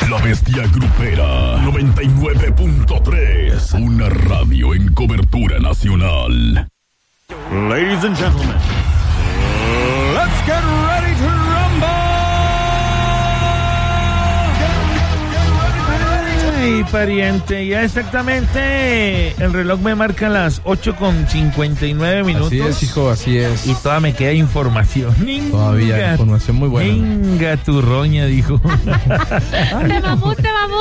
La Bestia Grupera 99.3. Una radio en cobertura nacional. Ladies and gentlemen, let's get ready to rumble. Ay, pariente, ya exactamente el reloj me marca las 8:59 minutos. Así es, hijo, así es. Y todavía me queda información. Todavía, información muy buena. Venga, tu roña, dijo. Te vamos.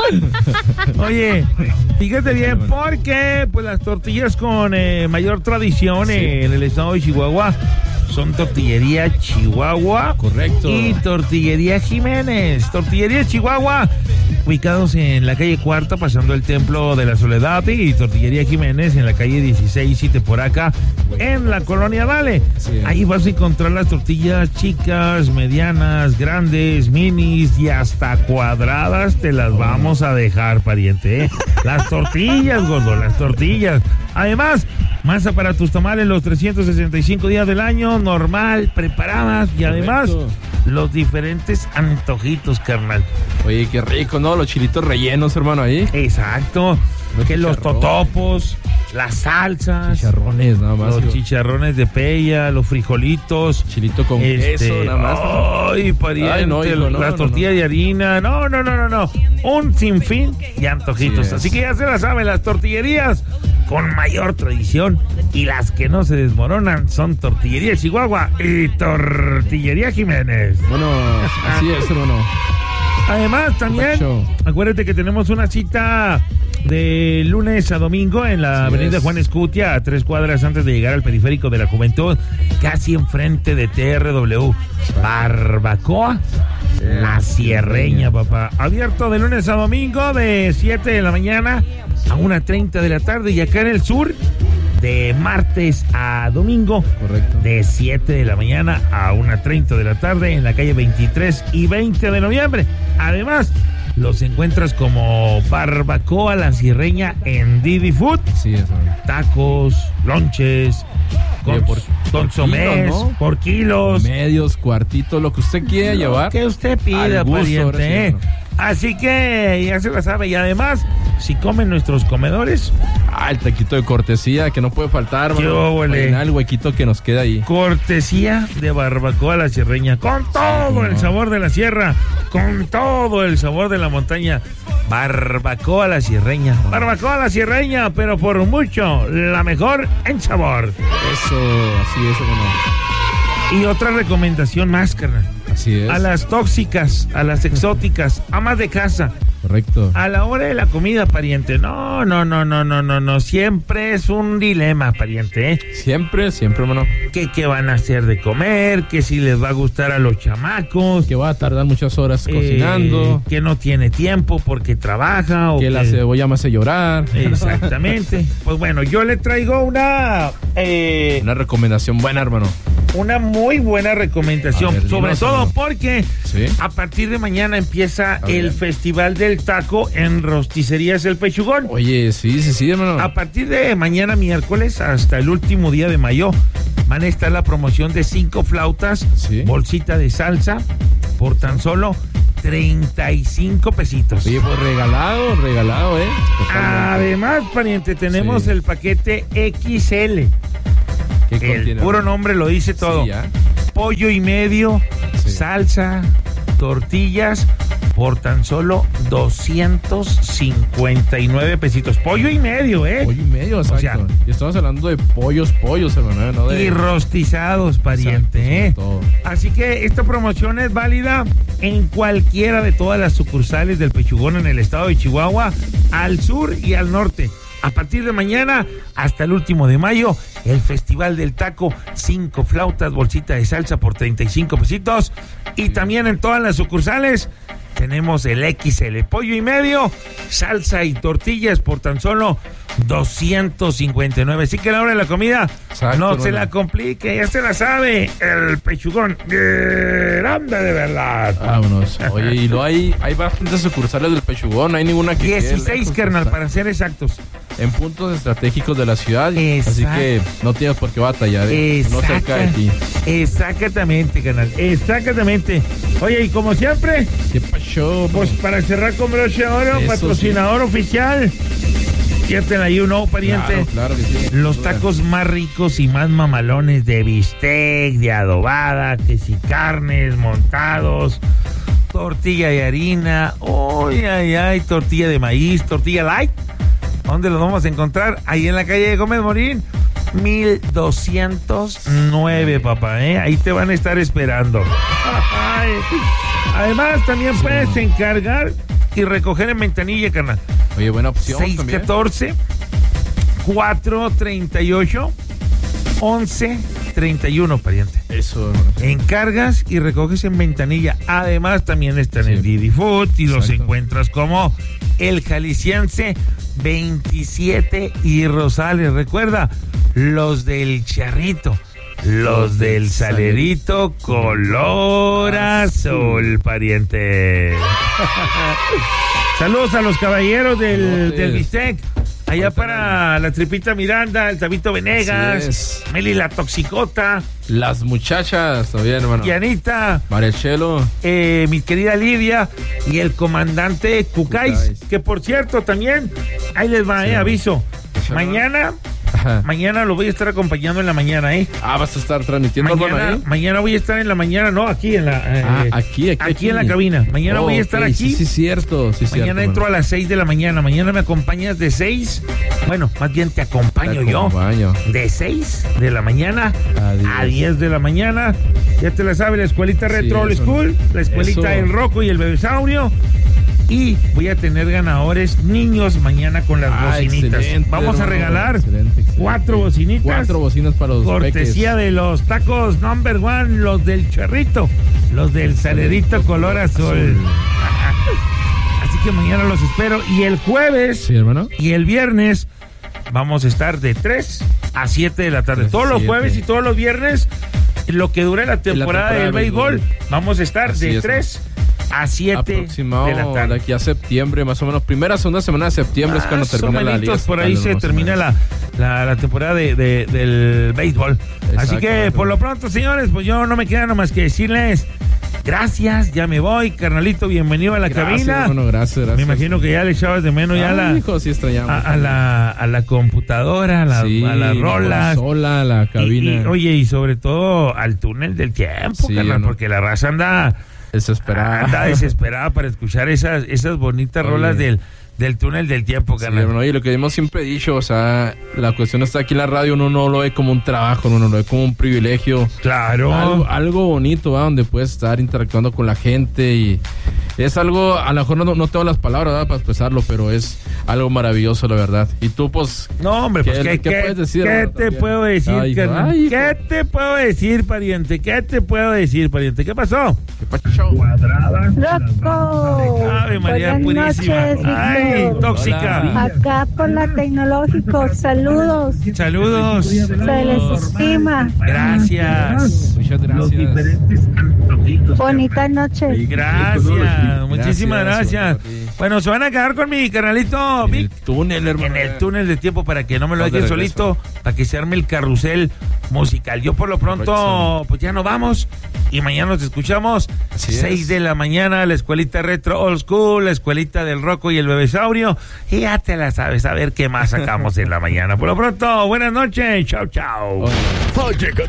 Oye, fíjate bien, porque pues las tortillas con mayor tradición en el estado de Chihuahua son Tortillería Chihuahua. Correcto. Y Tortillería Jiménez. Tortillería Chihuahua, ubicados en la calle Cuarta, pasando el Templo de la Soledad, y Tortillería Jiménez en la calle 16 y Teporaca, en la Colonia Vale. Sí. Ahí vas a encontrar las tortillas chicas, medianas, grandes, minis y hasta cuadradas. Te las vamos a dejar, pariente, ¿eh? Las tortillas, gordo, las tortillas. Además, masa para tus tamales los 365 días del año, normal, preparadas, y además los diferentes antojitos, carnal. Oye, qué rico, ¿no? Los chilitos rellenos, hermano, ahí. Exacto. Que los totopos, las salsas, Chicharrones, nada más. los hijo. chicharrones de peya, los frijolitos, Chilito con queso, nada más. Ay, pariente, Ay, no, hijo, no, las tortillas de harina. No. Un sinfín de antojitos. Así es. Así que ya se la saben, las tortillerías con mayor tradición y las que no se desmoronan son Tortillería Chihuahua y Tortillería Jiménez. Bueno, así es, hermano. Además, también, acuérdate que tenemos una cita de lunes a domingo en la avenida Juan Escutia, a 3 cuadras antes de llegar al periférico de la Juventud, casi enfrente de TRW. Barbacoa La Sierreña, papá. Abierto de lunes a domingo de 7 de la mañana a 1:30 de la tarde, y acá en el sur de martes a domingo. Correcto. De 7 de la mañana a 1:30 de la tarde en la calle 23 y 20 de noviembre. Además, los encuentras como Barbacoa La Sierreña en Didi Food. Sí, eso. Tacos, lonches, consomés, ¿no? por kilos. Medios, cuartitos, lo que usted quiera llevar. Que usted pida, Al gusto, pariente, ahora sí, ¿eh? hermano. Así que ya se la sabe. Y además, si comen nuestros comedores, El taquito de cortesía que no puede faltar, ¡Qué hermano. óvole! Para llenar el huequito que nos queda ahí. cortesía de Barbacoa La Sierreña, con todo el sabor de la sierra, con todo el sabor de la montaña. Barbacoa La Sierreña. Barbacoa La Sierreña, pero por mucho la mejor en sabor. Eso, así es, hermano. Y otra recomendación más, carnal. Así es. A las tóxicas, a las exóticas, amas de casa, Correcto. a la hora de la comida, pariente. No. Siempre es un dilema, pariente, ¿eh? Siempre, hermano. ¿Qué van a hacer de comer? Que si les va a gustar a los chamacos. Que va a tardar muchas horas cocinando. Que no tiene tiempo porque trabaja. Que la cebolla me hace llorar. Exactamente. Pues bueno, yo le traigo una recomendación buena, hermano. una muy buena recomendación. A ver, sobre dinos, todo hermano. porque Sí. a partir de mañana empieza A ver. el Festival del Taco en Rosticerías El Pechugón. Oye, sí, hermano. A partir de mañana miércoles hasta el último día de mayo van a estar la promoción de 5 flautas, Sí. bolsita de salsa, por tan solo 35 pesitos. Oye, pues regalado, ¿eh? Totalmente. Además, pariente, tenemos Sí. el paquete XL. ¿Qué El contiene? puro nombre lo dice todo. Sí, ya. Pollo y medio, Sí. salsa, tortillas, por tan solo 259 pesitos. Pollo y medio, ¿eh? Pollo y medio, exacto. sea, y estamos hablando de pollos, hermano, no de... Y rostizados, pariente, Exacto, sobre todo. Así que esta promoción es válida en cualquiera de todas las sucursales del Pechugón en el estado de Chihuahua, al sur y al norte. A partir de mañana hasta el último de mayo, el Festival del Taco, 5 flautas, bolsita de salsa por 35 pesitos. Y también en todas las sucursales tenemos el XL, pollo y medio, salsa y tortillas por tan solo 259. Así que a la hora de la comida, Exacto, no hermano. se la complique, ya se la sabe, el Pechugón, grande de verdad. Vámonos. Oye, y hay bastantes sucursales del Pechugón, no hay ninguna que... 16, carnal, para ser exactos. en puntos estratégicos de la ciudad. Exacto. Así que no tienes por qué batallar, no cerca de ti. Exactamente, canal. Exactamente. Oye, y como siempre, ¿Qué pasó? pues para cerrar con broche de oro, Eso patrocinador oficial. Fíjate ahí uno, pariente. Claro que sí. Los tacos más ricos y más mamalones de bistec, de adobada, que si carnes, montados, tortilla de harina, tortilla de maíz, tortilla light. ¿Dónde los vamos a encontrar? Ahí en la calle de Gómez Morín, 1209, papá, Ahí te van a estar esperando. Ay. Además, también puedes encargar y recoger en ventanilla, carnal. Oye, buena opción 614-438-1131, pariente. Eso. Encargas y recoges en ventanilla. Además, también están en Didi Food y los encuentras como el Jalisciense 27 y Rosales. Recuerda, los del Charrito, los del Salerito, color azul, pariente. Saludos a los caballeros del Bistec. Allá para la Tripita Miranda, el Tabito Venegas, Meli la Toxicota. Las muchachas, todavía, hermano. Yanita. Marechelo. Mi querida Lidia y el comandante Cucáis, que por cierto también, ahí les va, aviso. Mañana lo voy a estar acompañando en la mañana, vas a estar transmitiendo mañana voy a estar en la mañana, no, aquí en la aquí en la cabina. Mañana voy a estar aquí. Sí, cierto. Mañana entro a las 6 de la mañana. Mañana me acompañas de 6. Bueno, más bien te acompaño yo. De 6 de la mañana a 10 de la mañana. Ya te la sabes, la escuelita Retro Old School, la escuelita El Rocco y el Bebesaurio. Y voy a tener ganadores niños mañana con las bocinitas. Vamos a regalar 4 bocinitas. 4 bocinas para los cortesía de los tacos number one, los del Charrito, los del Salerito color azul. Así que mañana los espero. Y el jueves y el viernes vamos a estar de 3 a 7 de la tarde. Todos los jueves y todos los viernes, lo que dure la temporada del béisbol, vamos a estar de 3 a 7 aproximado de la tarde. De aquí a septiembre, más o menos. Segunda semana de septiembre es cuando termina la liga. Por ahí se termina la temporada del béisbol. Así que, por lo pronto, señores, pues yo no me queda nomás que decirles gracias, ya me voy. Carnalito, bienvenido a la cabina. Bueno, gracias. Me imagino que ya le echabas de menos a la computadora, a las rolas. Sola, la cabina. Y sobre todo al túnel del tiempo, carnal, porque la raza anda desesperada para escuchar esas bonitas rolas del túnel del tiempo, carnal. Y lo que hemos siempre dicho, o sea, la cuestión está aquí en la radio, uno no lo ve como un trabajo, uno lo ve como un privilegio. Claro. Algo bonito, donde puedes estar interactuando con la gente y es algo, a lo mejor no tengo las palabras para expresarlo, pero es algo maravilloso, la verdad. Y tú, pues... No, hombre, pues, ¿qué puedes decir? ¿Qué te puedo decir, carnal? ¿Qué te puedo decir, pariente? ¿Qué pasó? ¿Qué pasó? ¡Loco! Ave María purísima. Ay, tóxica. Acá por la Tecnológico. Saludos. Se les estima. Gracias. Muchas gracias. Bonita noche. Gracias. Muchísimas gracias. Bueno, se van a quedar con mi carnalito en el túnel, hermano. En el túnel de tiempo para que no me lo dejen solito, para que se arme el carrusel musical. Yo por lo pronto, pues ya nos vamos y mañana nos escuchamos 6 de la mañana, la escuelita Retro Old School, la escuelita del Rocco y el Bebesaurio. Y ya te la sabes, a ver qué más sacamos en la mañana. Por lo pronto, buenas noches. Chao, chao. Ha llegado